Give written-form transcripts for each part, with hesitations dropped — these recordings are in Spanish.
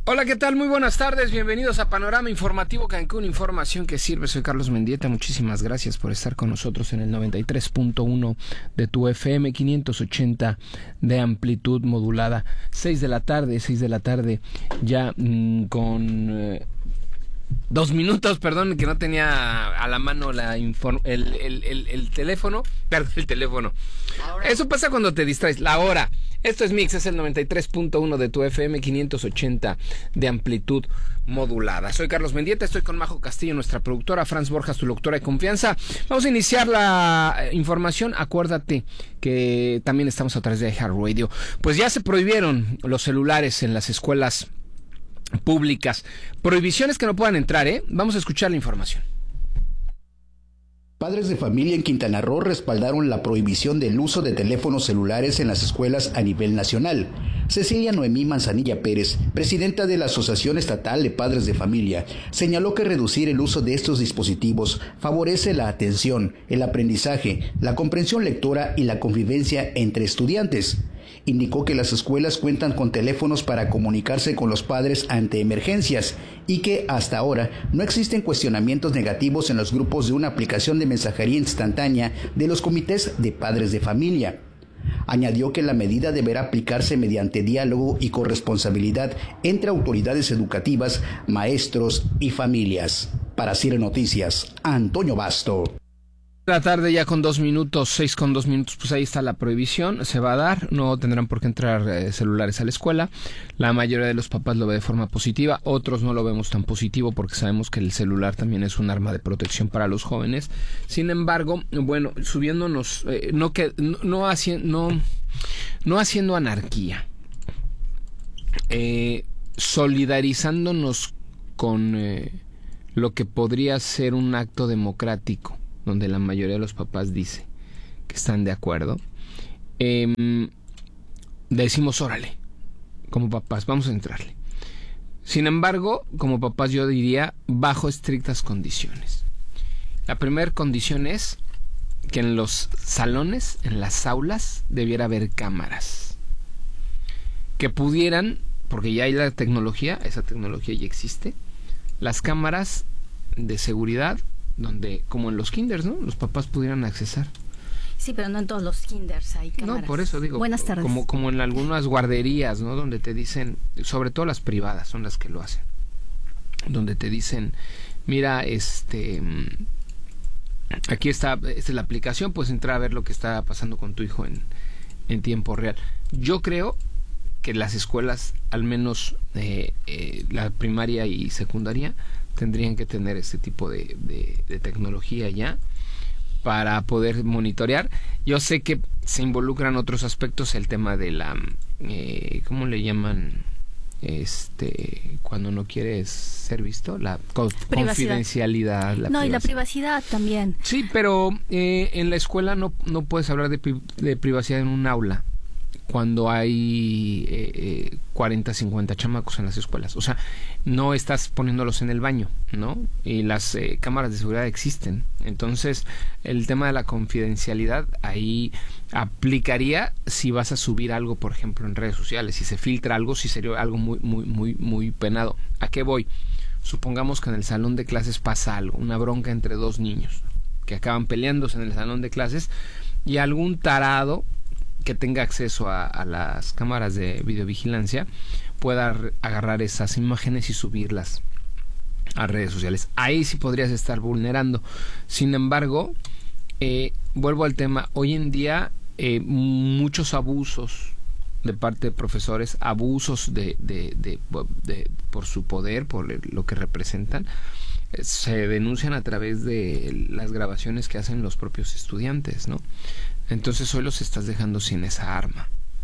Hola, ¿qué tal? Muy buenas tardes, bienvenidos a Panorama Informativo Cancún, información que sirve. Soy Carlos Mendieta, muchísimas gracias por estar con nosotros en el 93.1 de tu FM, 580 de amplitud modulada. 6 de la tarde, ya con 2 minutos, perdón, que no tenía a la mano el teléfono. Perdón, el teléfono. Eso pasa cuando te distraes. La hora. Esto es Mix, es el 93.1 de tu FM, 580 de amplitud modulada. Soy Carlos Mendieta, estoy con Majo Castillo, nuestra productora, Franz Borjas, tu locutora de confianza. Vamos a iniciar la información. Acuérdate que también estamos a través de iHeartRadio. Pues ya se prohibieron los celulares en las escuelas públicas. Prohibiciones que no puedan entrar, ¿eh? Vamos a escuchar la información. Padres de familia en Quintana Roo respaldaron la prohibición del uso de teléfonos celulares en las escuelas a nivel nacional. Cecilia Noemí Manzanilla Pérez, presidenta de la Asociación Estatal de Padres de Familia, señaló que reducir el uso de estos dispositivos favorece la atención, el aprendizaje, la comprensión lectora y la convivencia entre estudiantes. Indicó que las escuelas cuentan con teléfonos para comunicarse con los padres ante emergencias y que hasta ahora no existen cuestionamientos negativos en los grupos de una aplicación de mensajería instantánea de los comités de padres de familia. Añadió que la medida deberá aplicarse mediante diálogo y corresponsabilidad entre autoridades educativas, maestros y familias. Para CIRE Noticias, Antonio Basto. La tarde ya con 2 minutos, 6 con 2 minutos, pues ahí está la prohibición, se va a dar, no tendrán por qué entrar celulares a la escuela. La mayoría de los papás lo ve de forma positiva, otros no lo vemos tan positivo porque sabemos que el celular también es un arma de protección para los jóvenes. Sin embargo, bueno, subiéndonos, no haciendo anarquía, solidarizándonos con lo que podría ser un acto democrático, donde la mayoría de los papás dice que están de acuerdo, decimos órale, como papás, vamos a entrarle. Sin embargo, como papás yo diría, bajo estrictas condiciones. La primera condición es que en los salones, en las aulas, debiera haber cámaras que pudieran, porque ya hay la tecnología, esa tecnología ya existe, las cámaras de seguridad, donde, como en los kinders, ¿no? Los papás pudieran accesar. Sí, pero no en todos los kinders hay cámaras. No, por eso digo. Buenas tardes. Como en algunas guarderías, ¿no? Donde te dicen, sobre todo las privadas son las que lo hacen, donde te dicen, mira, aquí está, esta es la aplicación, puedes entrar a ver lo que está pasando con tu hijo en tiempo real. Yo creo que las escuelas, al menos la primaria y secundaria, tendrían que tener este tipo de tecnología ya para poder monitorear. Yo sé que se involucran otros aspectos, el tema de la ¿cómo le llaman? Cuando no quieres ser visto, la confidencialidad. Y la privacidad también. Sí, pero en la escuela no puedes hablar de privacidad en un aula cuando hay 40, 50 chamacos en las escuelas. O sea, no estás poniéndolos en el baño, ¿no? Y las cámaras de seguridad existen. Entonces, el tema de la confidencialidad ahí aplicaría si vas a subir algo, por ejemplo, en redes sociales. Si se filtra algo, sí sería algo muy, muy, muy, muy penado. ¿A qué voy? Supongamos que en el salón de clases pasa algo, una bronca entre dos niños que acaban peleándose en el salón de clases y algún tarado que tenga acceso a las cámaras de videovigilancia pueda agarrar esas imágenes y subirlas a redes sociales. Ahí sí podrías estar vulnerando. Sin embargo, vuelvo al tema, hoy en día muchos abusos de parte de profesores, abusos por su poder, por lo que representan, se denuncian a través de las grabaciones que hacen los propios estudiantes, ¿no? Entonces hoy los estás dejando sin esa arma.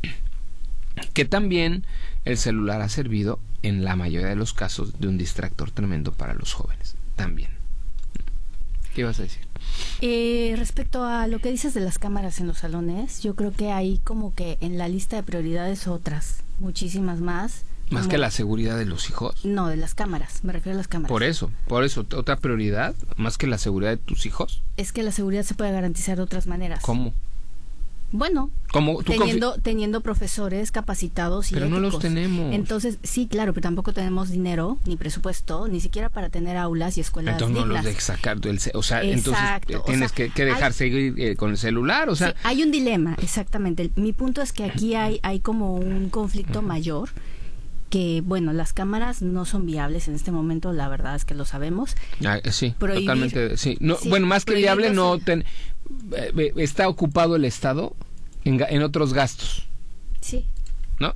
Que también el celular ha servido, en la mayoría de los casos, de un distractor tremendo para los jóvenes. También. ¿Qué ibas a decir? Respecto a lo que dices de las cámaras en los salones, yo creo que hay como que en la lista de prioridades otras, muchísimas más. ¿Más que la seguridad de los hijos? No, de las cámaras, me refiero a las cámaras. Por eso, otra prioridad, más que la seguridad de tus hijos. Es que la seguridad se puede garantizar de otras maneras. ¿Cómo? Bueno, Como tú teniendo profesores capacitados y pero éticos. no los tenemos. Entonces, sí, claro, pero tampoco tenemos dinero, ni presupuesto, ni siquiera para tener aulas y escuelas entonces dignas. no los dejes sacar o sea, Exacto, entonces tienes que dejar seguir con el celular, o sea. Sí, hay un dilema, exactamente. Mi punto es que aquí hay como un conflicto mayor, que bueno, las cámaras no son viables en este momento, la verdad es que lo sabemos. Sí, Prohibir, totalmente, sí. No, sí, bueno, más que viable, no prohibirlos, está ocupado el Estado en otros gastos, sí. ¿no?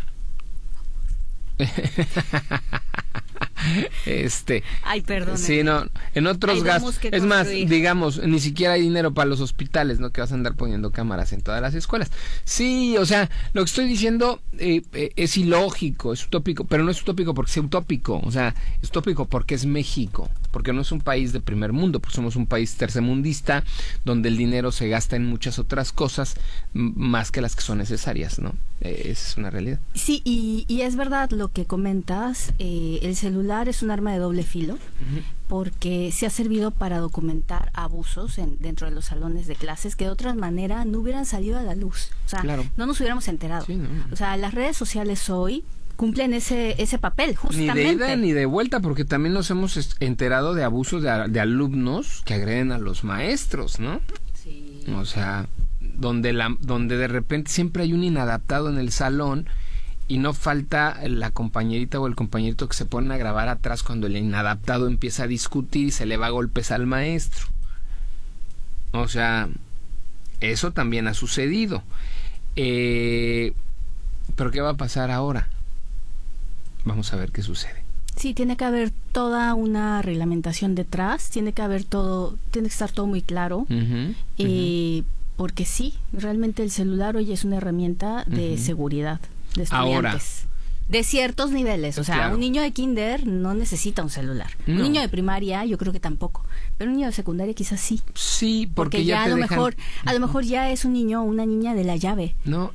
Ay, perdón. Sí, no, en otros gastos. Es más, digamos, ni siquiera hay dinero para los hospitales, ¿no? Que vas a andar poniendo cámaras en todas las escuelas. Sí, o sea, lo que estoy diciendo es ilógico, es utópico, pero no es utópico porque sea utópico, o sea, es utópico porque es México, porque no es un país de primer mundo, porque somos un país tercermundista, donde el dinero se gasta en muchas otras cosas más que las que son necesarias, ¿no? Esa es una realidad. Sí, y es verdad lo que comentas, el celular es un arma de doble filo, porque se ha servido para documentar abusos dentro de los salones de clases que de otra manera no hubieran salido a la luz, o sea, claro, no nos hubiéramos enterado. Sí, no. O sea, las redes sociales hoy cumplen ese papel, justamente. Ni de ida ni de vuelta, porque también nos hemos enterado de abusos de alumnos que agreden a los maestros, ¿no? Sí. O sea, donde de repente siempre hay un inadaptado en el salón y no falta la compañerita o el compañerito que se ponen a grabar atrás cuando el inadaptado empieza a discutir y se le va a golpes al maestro. O sea, eso también ha sucedido. Pero ¿qué va a pasar ahora? Vamos a ver qué sucede. Sí, tiene que haber toda una reglamentación detrás, tiene que estar todo muy claro, porque sí, realmente el celular hoy es una herramienta de seguridad de estudiantes. Ahora, de ciertos niveles, o sea, claro, un niño de kinder no necesita un celular. No. Un niño de primaria yo creo que tampoco, pero un niño de secundaria quizás sí. Sí, porque ya te a lo mejor ya es un niño o una niña de la llave. No,